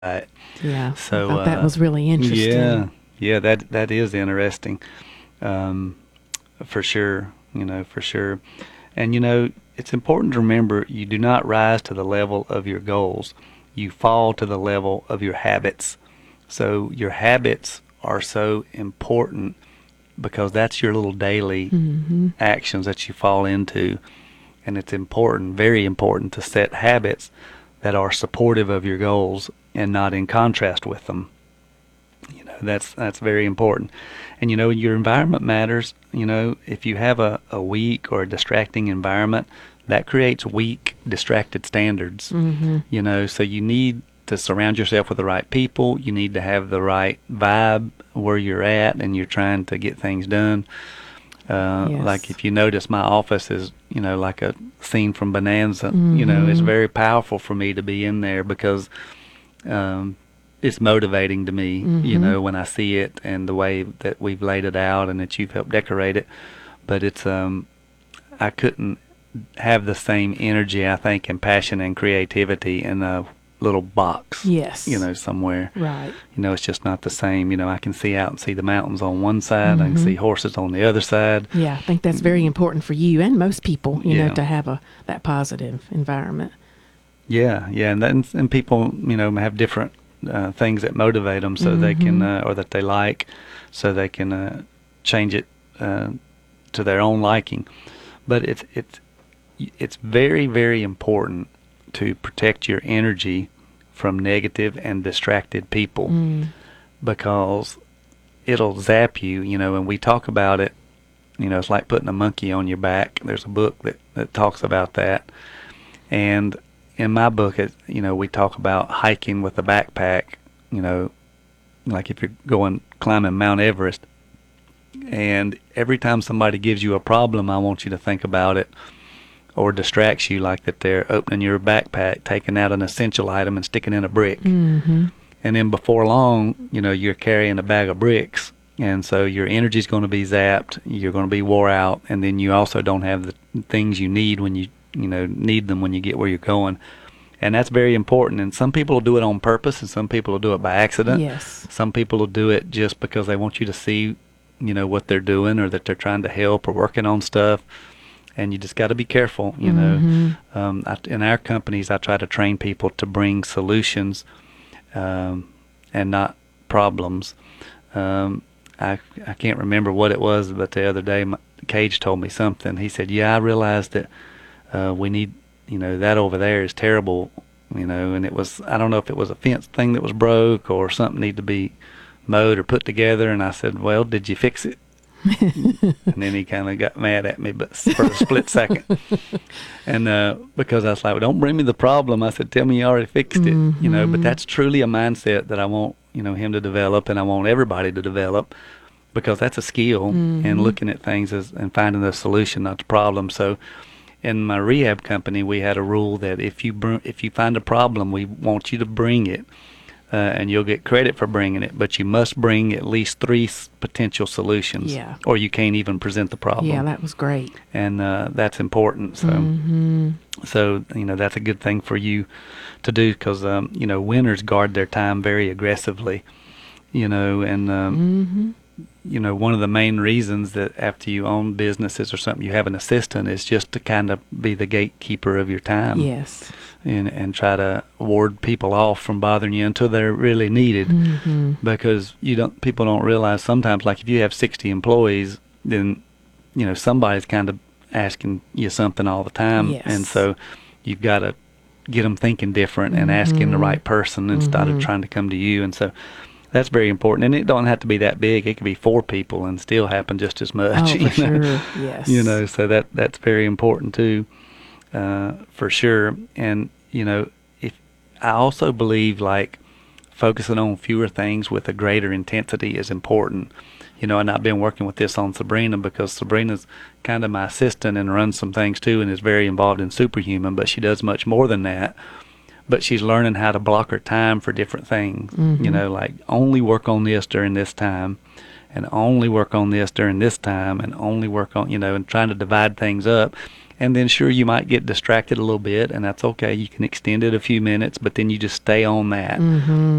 Right. Yeah, I So, thought that was really yeah, interesting. yeah, that is interesting, um, for sure. For sure. And it's important to remember you do not rise to the level of your goals. You fall to the level of your habits. So your habits are so important because that's your little daily Hmm. actions that you fall into. And it's important, very important, to set habits that are supportive of your goals and not in contrast with them. That's very important. And your environment matters. If you have a weak or a distracting environment, that creates weak, distracted standards. Hmm. So you need to surround yourself with the right people. You need to have the right vibe where you're at and you're trying to get things done. Like Yes. if you notice, my office is, like a scene from Bonanza. It's Hmm. very powerful for me to be in there because um, it's motivating to me, Hmm. when I see it and the way that we've laid it out and that you've helped decorate it. But I couldn't have the same energy, I think, and passion and creativity in a little box, Yes. somewhere. Right. It's just not the same. I can see out and see the mountains on one side, I can Hmm. see horses on the other side. Yeah, I think that's very important for you and most people, Yeah. to have a that positive environment. Yeah, yeah, and people, have different things that motivate them, so they can, Hmm. or that they like, so they can change it to their own liking. But it's very, very important to protect your energy from negative and distracted people Mm. because it'll zap you, and we talk about it. It's like putting a monkey on your back. There's a book that talks about that. And in my book, we talk about hiking with a backpack, you know, like if you're going climbing Mount Everest. And every time somebody gives you a problem, I want you to think about it or distracts you, like that they're opening your backpack, taking out an essential item and sticking in a brick. Hmm. And then before long, you're carrying a bag of bricks. And so your energy's going to be zapped, you're going to be wore out, and then you also don't have the things you need when you need them when you get where you're going. And that's very important. And some people will do it on purpose, and some people will do it by accident. Yes. Some people will do it just because they want you to see, what they're doing or that they're trying to help or working on stuff. And you just got to be careful. Hmm. In our companies, I try to train people to bring solutions and not problems. Um, I can't remember what it was, but the other day, Cage told me something. He said, "Yeah, I realized that we need, that over there is terrible, and it was, I don't know if it was a fence thing that was broke or something needed to be mowed or put together." And I said, "Well, did you fix it?" And then he kind of got mad at me, but for a split second. And because I was like, "Well, don't bring me the problem." I said, "Tell me you already fixed it." But Hmm. that's truly a mindset that I want, him to develop, and I want everybody to develop, because that's a skill in Hmm. looking at things as and finding the solution, not the problem. So in my rehab company, we had a rule that if you find a problem, we want you to bring it, and you'll get credit for bringing it, but you must bring at least three potential solutions, Yeah. or you can't even present the Yeah, problem. that was great. And that's important. So, Hmm. that's a good thing for you to do because winners guard their time very aggressively. And Hmm. one of the main reasons that after you own businesses or something, you have an assistant is just to kind of be the gatekeeper of your time, Yes. and try to ward people off from bothering you until they're really needed. Hmm. Because people don't realize sometimes, like if you have 60 employees, then somebody's kind of asking you something all the time, and Yes. so you've got to get them thinking different and asking the Hmm. right person instead of Hmm. trying to come to you. And so that's very important. And it don't have to be that big. It could be four people and still happen just as much. Oh, for sure. Yes. So that's very important too, for sure. And if I also believe like focusing on fewer things with a greater intensity is important. And I've been working with this on Sabrina because Sabrina's kind of my assistant and runs some things too and is very involved in Superhuman, but she does much more than that. But she's learning how to block her time for different things. Hmm. Like only work on this during this time, and only work on this during this time, and only work on, and trying to divide things up. And then sure, you might get distracted a little bit, and that's okay. You can extend it a few minutes, but then you just stay on that.